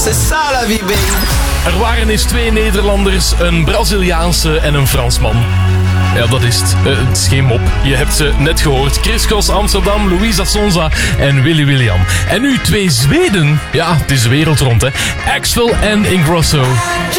c'est ça la vie, baby. Er waren eens 2 Nederlanders, een Braziliaanse en een Fransman. Ja, dat is het. Het is geen mop. Je hebt ze net gehoord. Chris Cross Amsterdam, Louisa Sonza en Willy William. En nu 2 Zweden. Ja, het is de wereld rond, hè. Axel en Ingrosso.